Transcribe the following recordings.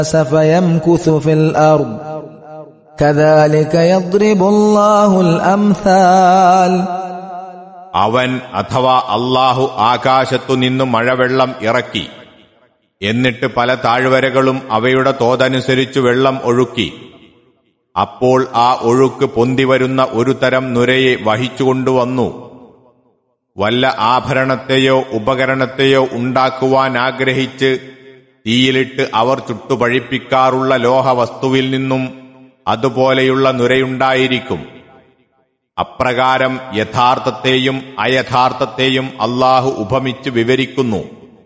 فيمكث في الأرض كذلك يضرب الله الأمثال. അവൻ അഥവാ അല്ലാഹു ആകാശത്തു നിന്നു മഴവെള്ളം ഇറക്കി, എന്നിട്ട് പല താഴ്വരകളും അവയുടെ തോതനുസരിച്ചു വെള്ളം ഒഴുക്കി. അപ്പോൾ ആ ഒഴുക്ക് പൊന്തിവരുന്ന ഒരു തരം നുരയെ വഹിച്ചുകൊണ്ടുവന്നു. വല്ല ആഭരണത്തെയോ ഉപകരണത്തെയോ ഉണ്ടാക്കുവാൻ ആഗ്രഹിച്ച് തീയിലിട്ട് അവർ ചുട്ടുപഴിപ്പിക്കാറുള്ള ലോഹവസ്തുവിൽ നിന്നും അതുപോലെയുള്ള നുരയുണ്ടായിരിക്കും. അപ്രകാരം യഥാർത്ഥത്തെയും അയഥാർത്ഥത്തെയും അല്ലാഹു ഉപമിച്ച് വിവരിക്കുന്നു.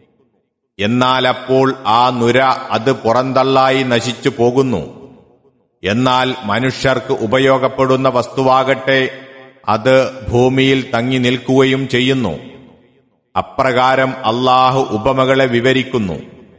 എന്നാലപ്പോൾ ആ നുര അത് പുറന്തള്ളായി നശിച്ചു പോകുന്നു. എന്നാൽ മനുഷ്യർക്ക് ഉപയോഗപ്പെടുന്ന വസ്തുവാകട്ടെ അത് ഭൂമിയിൽ തങ്ങി നിൽക്കുകയും ചെയ്യുന്നു. അപ്രകാരം അല്ലാഹു ഉപമകളെ വിവരിക്കുന്നു.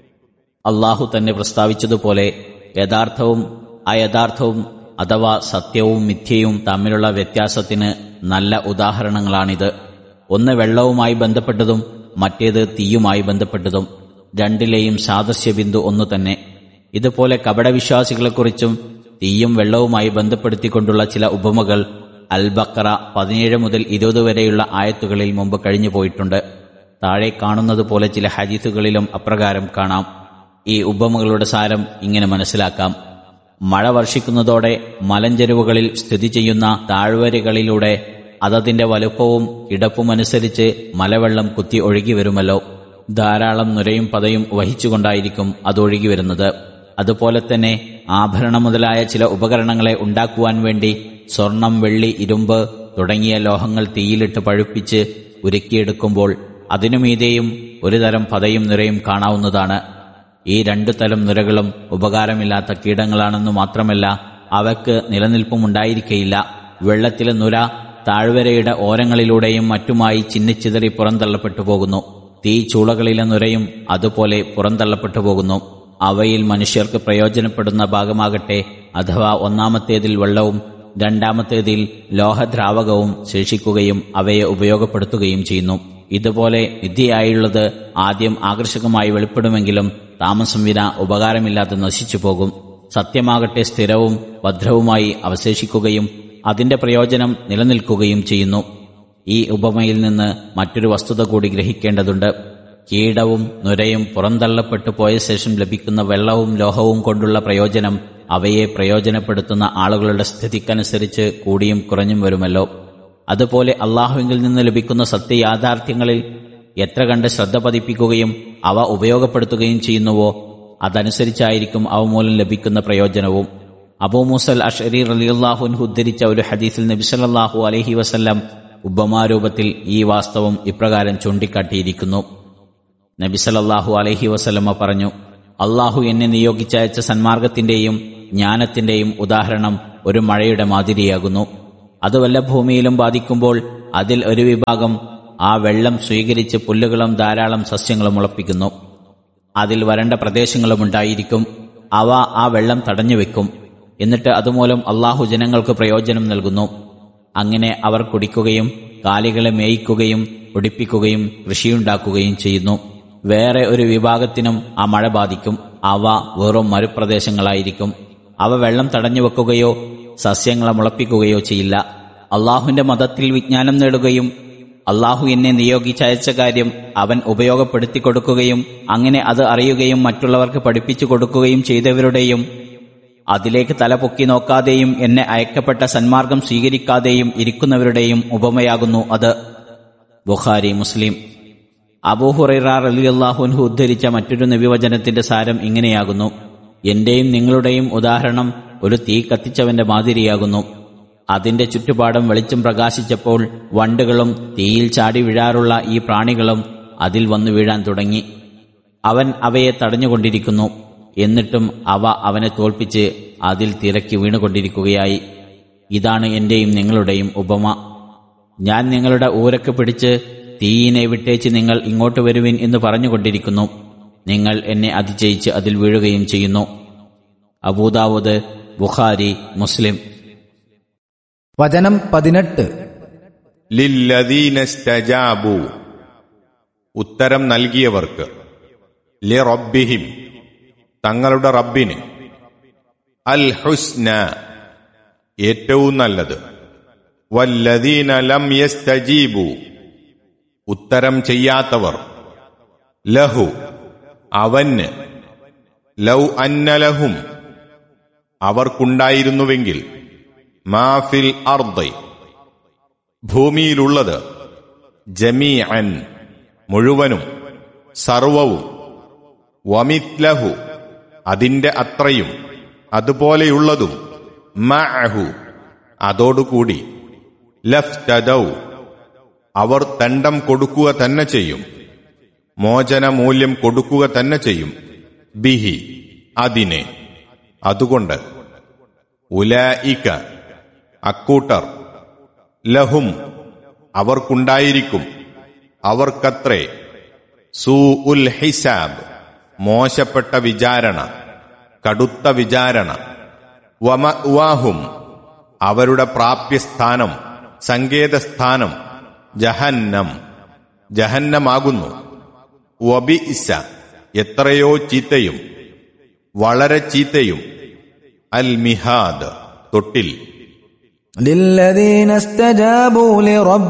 അല്ലാഹു തന്നെ പ്രസ്താവിച്ചതുപോലെ യഥാർത്ഥവും അയഥാർത്ഥവും അഥവാ സത്യവും മിഥ്യയും തമ്മിലുള്ള വ്യത്യാസത്തിന് നല്ല ഉദാഹരണങ്ങളാണിത്. ഒന്ന് വെള്ളവുമായി ബന്ധപ്പെട്ടതും മറ്റേത് തീയുമായി ബന്ധപ്പെട്ടതും. രണ്ടിലെയും സാദൃശ്യബിന്ദു ഒന്നു തന്നെ. ഇതുപോലെ കപടവിശ്വാസികളെക്കുറിച്ചും തീയും വെള്ളവുമായി ബന്ധപ്പെടുത്തിക്കൊണ്ടുള്ള ചില ഉപമകൾ അൽ-ബഖറ 17 മുതൽ 20 വരെയുള്ള ആയത്തുകളിൽ മുമ്പ് കഴിഞ്ഞു പോയിട്ടുണ്ട്. താഴെ കാണുന്നതുപോലെ ചില ഹദീസുകളിലും അപ്രകാരം കാണാം. ഈ ഉപമകളുടെ സാരം ഇങ്ങനെ മനസ്സിലാക്കാം. മഴ വർഷിക്കുന്നതോടെ മലഞ്ചെരുവുകളിൽ സ്ഥിതി ചെയ്യുന്ന താഴ്വരകളിലൂടെ അതതിന്റെ വലുപ്പവും കിടപ്പുമനുസരിച്ച് മലവെള്ളം കുത്തി ഒഴുകി വരുമല്ലോ. ധാരാളം നുരയും പതയും വഹിച്ചുകൊണ്ടായിരിക്കും അതൊഴുകി വരുന്നത്. അതുപോലെ തന്നെ ആഭരണം മുതലായ ചില ഉപകരണങ്ങളെ ഉണ്ടാക്കുവാൻ വേണ്ടി സ്വർണം, വെള്ളി, ഇരുമ്പ് തുടങ്ങിയ ലോഹങ്ങൾ തീയിലിട്ട് പഴുപ്പിച്ച് ഉരുക്കിയെടുക്കുമ്പോൾ അതിനുമീതെയും ഒരു തരം പതയും നുരയും കാണാവുന്നതാണ്. ഈ രണ്ടു തരം നുരകളും ഉപകാരമില്ലാത്ത കീടങ്ങളാണെന്നു മാത്രമല്ല അവയ്ക്ക് നിലനിൽപ്പുമുണ്ടായിരിക്കയില്ല. വെള്ളത്തിലെ നുര താഴ്വരയുടെ ഓരങ്ങളിലൂടെയും മറ്റുമായി ചിന്നിച്ചിതറി പുറന്തള്ളപ്പെട്ടു പോകുന്നു. തീ ചൂളകളിലെ നുരയും അതുപോലെ പുറന്തള്ളപ്പെട്ടു പോകുന്നു. അവയിൽ മനുഷ്യർക്ക് പ്രയോജനപ്പെടുന്ന ഭാഗമാകട്ടെ അഥവാ ഒന്നാമത്തേതിൽ വെള്ളവും രണ്ടാമത്തേതിൽ ലോഹദ്രാവകവും ശേഷിക്കുകയും അവയെ ഉപയോഗപ്പെടുത്തുകയും ചെയ്യുന്നു. ഇതുപോലെ വിദ്യയായുള്ളത് ആദ്യം ആകർഷകമായി വെളിപ്പെടുമെങ്കിലും താമസം വിന ഉപകാരമില്ലാതെ നശിച്ചു പോകും. സത്യമാകട്ടെ സ്ഥിരവും ഭദ്രവുമായി അവശേഷിക്കുകയും അതിന്റെ പ്രയോജനം നിലനിൽക്കുകയും ചെയ്യുന്നു. ഈ ഉപമയിൽ നിന്ന് മറ്റൊരു വസ്തുത കൂടി ഗ്രഹിക്കേണ്ടതുണ്ട്. കീടവും നുരയും പുറന്തള്ളപ്പെട്ടു പോയ ശേഷം ലഭിക്കുന്ന വെള്ളവും ലോഹവും കൊണ്ടുള്ള പ്രയോജനം അവയെ പ്രയോജനപ്പെടുത്തുന്ന ആളുകളുടെ സ്ഥിതിക്കനുസരിച്ച് കൂടിയും കുറഞ്ഞും വരുമല്ലോ. അതുപോലെ അല്ലാഹുവിൽ നിന്ന് ലഭിക്കുന്ന സത്യയാഥാർത്ഥ്യങ്ങളിൽ എത്ര കണ്ട് ശ്രദ്ധ പതിപ്പിക്കുകയും അവ ഉപയോഗപ്പെടുത്തുകയും ചെയ്യുന്നുവോ അതനുസരിച്ചായിരിക്കും അവ മൂലം ലഭിക്കുന്ന പ്രയോജനവും. അബൂ മൂസൽ അശ്അരി റളിയല്ലാഹു അൻഹു ഉദ്ധരിച്ച ഒരു ഹദീസിൽ നബി സല്ലല്ലാഹു അലൈഹി വസല്ലം ഉപമാരൂപത്തിൽ ഈ വാസ്തവം ഇപ്രകാരം ചൂണ്ടിക്കാട്ടിയിരിക്കുന്നു. നബി സല്ലല്ലാഹു അലൈഹി വസല്ലമ പറഞ്ഞു, അല്ലാഹു എന്നെ നിയോഗിച്ചയച്ച സന്മാർഗത്തിന്റെയും ജ്ഞാനത്തിന്റെയും ഉദാഹരണം ഒരു മഴയുടെ മാതിരിയാകുന്നു. അത് വല്ല ഭൂമിയിലും ബാധിക്കുമ്പോൾ അതിൽ ഒരു വിഭാഗം ആ വെള്ളം സ്വീകരിച്ച് പുല്ലുകളും ധാരാളം സസ്യങ്ങളും മുളപ്പിക്കുന്നു. അതിൽ വരണ്ട പ്രദേശങ്ങളുമുണ്ടായിരിക്കും. അവ ആ വെള്ളം തടഞ്ഞുവെക്കും. എന്നിട്ട് അതുമൂലം അല്ലാഹു ജനങ്ങൾക്ക് പ്രയോജനം നൽകുന്നു. അങ്ങനെ അവർ കുടിക്കുകയും കാലികളെ മേയിക്കുകയും ഒടിപ്പിക്കുകയും കൃഷിയുണ്ടാക്കുകയും ചെയ്യുന്നു. വേറെ ഒരു വിഭാഗത്തിനും ആ മഴ ബാധിക്കും. അവ വെറും മരുപ്രദേശങ്ങളായിരിക്കും. അവ വെള്ളം തടഞ്ഞുവെക്കുകയോ സസ്യങ്ങളെ മുളപ്പിക്കുകയോ ചെയ്യില്ല. അള്ളാഹുവിന്റെ മതത്തിൽ വിജ്ഞാനം നേടുകയും അള്ളാഹു എന്നെ നിയോഗിച്ചയച്ച കാര്യം അവൻ ഉപയോഗപ്പെടുത്തി കൊടുക്കുകയും അങ്ങനെ അത് അറിയുകയും മറ്റുള്ളവർക്ക് പഠിപ്പിച്ചു കൊടുക്കുകയും ചെയ്തവരുടെയും അതിലേക്ക് തലപൊക്കി നോക്കാതെയും എന്നെ അയക്കപ്പെട്ട സന്മാർഗം സ്വീകരിക്കാതെയും ഇരിക്കുന്നവരുടെയും ഉപമയാകുന്നു അത്. ബുഖാരി, മുസ്ലിം. അബൂ ഹുറൈറ റളിയല്ലാഹു അൻഹു ഉദ്ധരിച്ച മറ്റൊരു നബിവചനത്തിന്റെ സാരം ഇങ്ങനെയാകുന്നു: എന്റെയും നിങ്ങളുടെയും ഉദാഹരണം ഒരു തീ കത്തിച്ചവന്റെ മാതിരിയാകുന്നു. അതിന്റെ ചുറ്റുപാടും വെളിച്ചം പ്രകാശിച്ചപ്പോൾ വണ്ടുകളും തീയിൽ ചാടി വീഴാറുള്ള ഈ പ്രാണികളും അതിൽ വന്നു വീഴാൻ തുടങ്ങി. അവൻ അവയെ തടഞ്ഞുകൊണ്ടിരിക്കുന്നു. എന്നിട്ടും അവ അവനെ തോൽപ്പിച്ച് അതിൽ തിരക്കി വീണുകൊണ്ടിരിക്കുകയായി. ഇതാണ് എന്റെയും നിങ്ങളുടെയും ഉപമ. ഞാൻ നിങ്ങളുടെ ഊരക്ക് പിടിച്ച് തീയിനെ വിട്ടേച്ച് നിങ്ങൾ ഇങ്ങോട്ട് വരുവിൻ എന്ന് പറഞ്ഞുകൊണ്ടിരിക്കുന്നു. നിങ്ങൾ എന്നെ അതിജയിച്ച് അതിൽ വീഴുകയും ചെയ്യുന്നു. അബൂദാവൂദ്, ബുഖാരി, മുസ്ലിം. വചനം 18. ലില്ലദീനസ്തജാബു, ഉത്തരം നൽകിയവർക്ക്. ലിറബ്ബിഹിം, തങ്ങളുടെ റബ്ബിന്, അൽ ഹുസ്ന ഏറ്റവും നല്ലത്, വല്ലദീന ലം യസ്തജീബു ഉത്തരം ചെയ്യാത്തവർ, ലഹു അവന്, ലൗ അന്ന ലഹും അവർക്കുണ്ടായിരുന്നുവെങ്കിൽ, മാഫിൽ അർദ് ഭൂമിയിലുള്ളത്, ജമീഅൻ മുഴുവനും സർവവും, വമിത്ലഹു അതിന്റെ അത്രയും അതുപോലെയുള്ളതും, മഅഹു അതോടുകൂടി, ലഫ്തദൗ അവർ ദണ്ഡം കൊടുക്കുക തന്നെ ചെയ്യും, മോചനമൂല്യം കൊടുക്കുക തന്നെ ചെയ്യും, ബിഹി അതിനെ, അതുകൊണ്ട്, ഉലൈക അക്കൂട്ടർ, ലഹും അവർക്കുണ്ടായിരിക്കും, അവർക്കത്രേ, സൂഉൽ ഹിസാബ് മോശപ്പെട്ട വിചാരണ, കടുത്ത വിചാരണ, വമഅ്വാഹും അവരുടെ പ്രാപ്യസ്ഥാനം, സങ്കേതസ്ഥാനം, ജഹന്നം ജഹന്നമാകുന്നു, വബിഇസ എത്രയോ ചീത്തയും, വളരെ ചീത്തയും, അൽ മിഹാദ് തൊട്ടിൽ. للذين استجابوا لرب